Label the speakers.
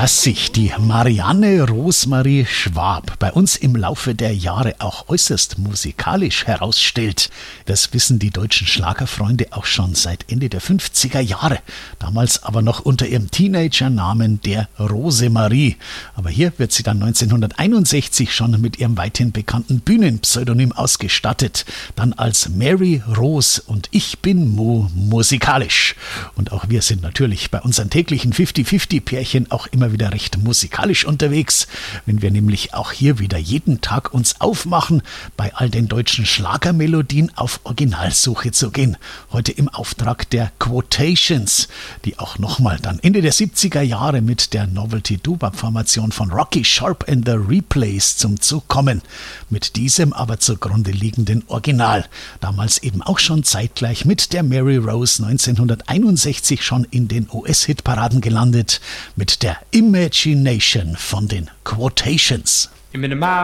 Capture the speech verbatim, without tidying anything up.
Speaker 1: Dass sich die Marianne Rosemarie Schwab bei uns im Laufe der Jahre auch äußerst musikalisch herausstellt, das wissen die deutschen Schlagerfreunde auch schon seit Ende der fünfziger Jahre. Damals aber noch unter ihrem Teenagernamen der Rosemarie. Aber hier wird sie dann neunzehnhunderteinundsechzig schon mit ihrem weithin bekannten Bühnenpseudonym ausgestattet. Dann als Mary Rose und ich bin Mo musikalisch. Und auch wir sind natürlich bei unseren täglichen fünfzig fünfzig Pärchen auch immer wieder recht musikalisch unterwegs, wenn wir nämlich auch hier wieder jeden Tag uns aufmachen, bei all den deutschen Schlagermelodien auf Originalsuche zu gehen. Heute im Auftrag der Quotations, die auch nochmal dann Ende der siebziger Jahre mit der Novelty-Doo-Wop-Formation von Rocky Sharp and the Replays zum Zug kommen. Mit diesem aber zugrunde liegenden Original. Damals eben auch schon zeitgleich mit der Mary Rose neunzehnhunderteinundsechzig schon in den U S-Hitparaden gelandet, mit der Imagination von den Quotations.